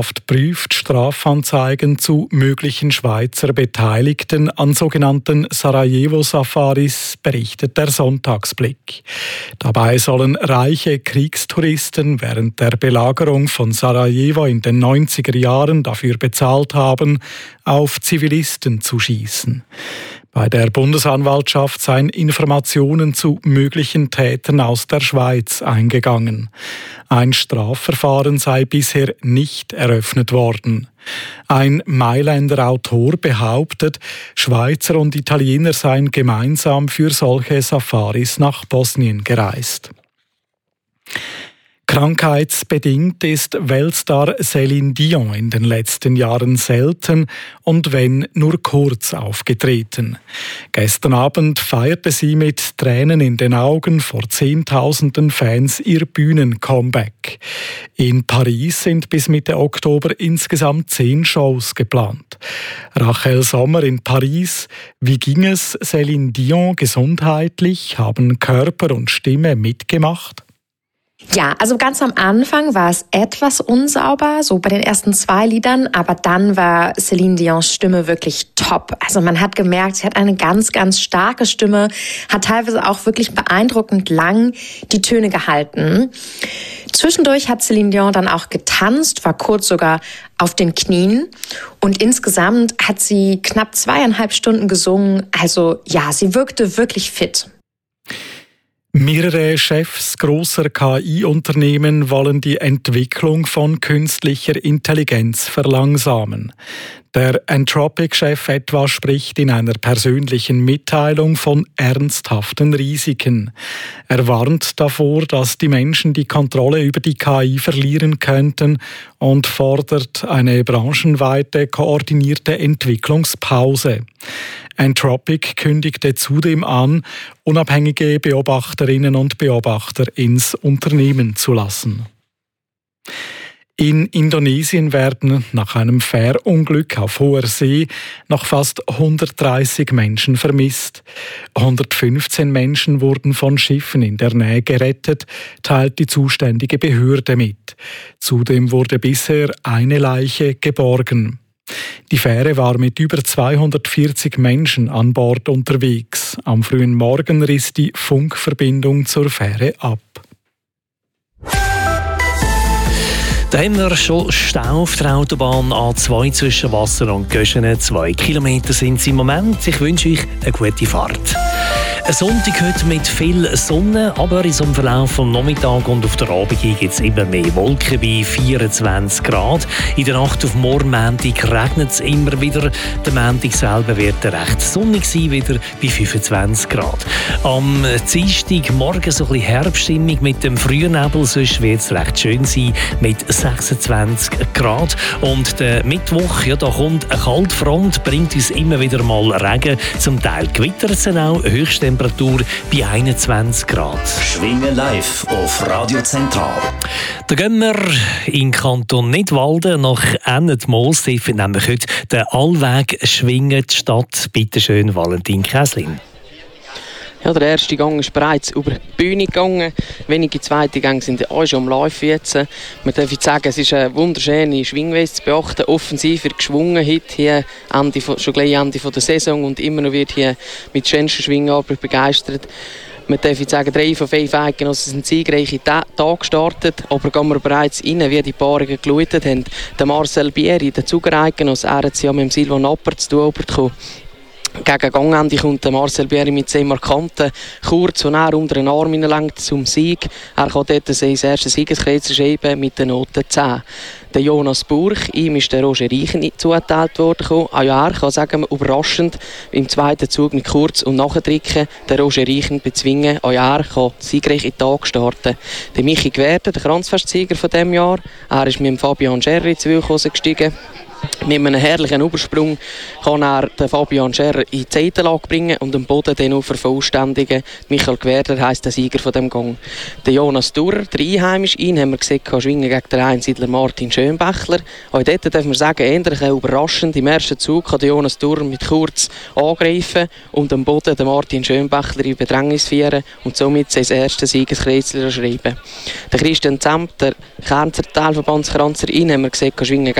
prüft Strafanzeigen zu möglichen Schweizer Beteiligten an sogenannten Sarajevo-Safaris, berichtet der Sonntagsblick. Dabei sollen reiche Kriegstouristen während der Belagerung von Sarajevo in den 90er Jahren dafür bezahlt haben, auf Zivilisten zu schießen. Bei der Bundesanwaltschaft seien Informationen zu möglichen Tätern aus der Schweiz eingegangen. Ein Strafverfahren sei bisher nicht eröffnet worden. Ein Mailänder Autor behauptet, Schweizer und Italiener seien gemeinsam für solche Safaris nach Bosnien gereist. Krankheitsbedingt ist Weltstar Céline Dion in den letzten Jahren selten und wenn nur kurz aufgetreten. Gestern Abend feierte sie mit Tränen in den Augen vor Zehntausenden Fans ihr Bühnen-Comeback. In Paris sind bis Mitte Oktober insgesamt 10 Shows geplant. Rachel Sommer in Paris. Wie ging es Céline Dion gesundheitlich? Haben Körper und Stimme mitgemacht? Ja, also ganz am Anfang war es etwas unsauber, so bei den ersten 2 Liedern, aber dann war Céline Dions Stimme wirklich top. Also man hat gemerkt, sie hat eine ganz, ganz starke Stimme, hat teilweise auch wirklich beeindruckend lang die Töne gehalten. Zwischendurch hat Céline Dion dann auch getanzt, war kurz sogar auf den Knien und insgesamt hat sie knapp 2,5 Stunden gesungen. Also ja, sie wirkte wirklich fit. Mehrere Chefs grosser KI-Unternehmen wollen die Entwicklung von künstlicher Intelligenz verlangsamen. Der Anthropic-Chef etwa spricht in einer persönlichen Mitteilung von ernsthaften Risiken. Er warnt davor, dass die Menschen die Kontrolle über die KI verlieren könnten und fordert eine branchenweite koordinierte Entwicklungspause. Anthropic kündigte zudem an, unabhängige Beobachterinnen und Beobachter ins Unternehmen zu lassen. In Indonesien werden nach einem Fährunglück auf hoher See noch fast 130 Menschen vermisst. 115 Menschen wurden von Schiffen in der Nähe gerettet, teilt die zuständige Behörde mit. Zudem wurde bisher eine Leiche geborgen. Die Fähre war mit über 240 Menschen an Bord unterwegs. Am frühen Morgen riss die Funkverbindung zur Fähre ab. Da haben wir schon Stau auf der Autobahn A2 zwischen Wasser und Göschenen. 2 Kilometer sind es im Moment. Ich wünsche euch eine gute Fahrt. Ein Sonntag heute mit viel Sonne, aber in so einem Verlauf vom Nachmittag und auf der Abend gibt es immer mehr Wolken bei 24 Grad. In der Nacht auf morgen Montag regnet es immer wieder. Der Montag selber wird recht sonnig sein, wieder bei 25 Grad. Am Dienstag morgen so ein bisschen Herbststimmung mit dem Frühnebel, sonst wird es recht schön sein mit 26 Grad. Und der Mittwoch, ja, da kommt eine Kaltfront, bringt uns immer wieder mal Regen, zum Teil gewittert es auch, Höchsttemperatur bei 21 Grad. Schwingen live auf Radio Zentral. Da gehen wir in Kanton Nidwalden nach Ennetmoos. Dort findet nämlich heute der Allweg Schwingen statt. Bitte schön, Valentin Käslin. Ja, der erste Gang ist bereits über die Bühne gegangen. Wenige zweite Gänge sind auch schon am Laufen jetzt. Man darf jetzt sagen, es ist eine wunderschöne Schwingweise zu beachten. Offensiver geschwungen heute hier schon gleich Ende der Saison und immer noch wird hier mit schönsten Schwingarbeit begeistert. Man darf jetzt sagen, 3 von 5 Eidgenossen sind siegreiche Tage gestartet, aber gehen wir bereits rein, wie die Paarungen geläutet haben. Der Marcel Bieri, der Zugereigenoss, er hat es ja mit dem Silvan Napper zu tun bekommen. Gegen Gangende kommt der Marcel Bieri mit 10 markanten Kurz, den er unter den Arm hineinlenkt zum Sieg. Er kann dort sein erstes Siegeskreuz schreiben mit der Note 10. Der Jonas Burch, ihm ist der Roger Reichen zugeteilt worden. Auch ja, er kann sagen, überraschend im zweiten Zug mit Kurz und Nachdrücken den Roger Reichen bezwingen. Auch ja, er kann siegreich in den Tag starten. Der Michi Gwerde, der Kranzfestsieger von diesem Jahr, er ist mit dem Fabian Gerri zu Wildhausen gestiegen. Mit einem herrlichen Übersprung kann er den Fabian Scherrer in die Seitenlage bringen und den Boden dann auch vervollständigen. Michael Gwerder heisst der Sieger von dem Gang. Der Jonas Durer, der Einheimische, ihn haben wir gesehen, kann schwingen gegen den Einsiedler Martin Schönbächler. Auch dort darf man sagen, ähnlich überraschend. Im ersten Zug kann der Jonas Durer mit kurz angreifen und am Boden den Martin Schönbächler in Bedrängnis führen und somit sein erstes Siegeskreuzchen schreiben. Der Christian Zemp, der Kernzer Teilverbandskranzer, ihn haben wir gesehen, kann schwingen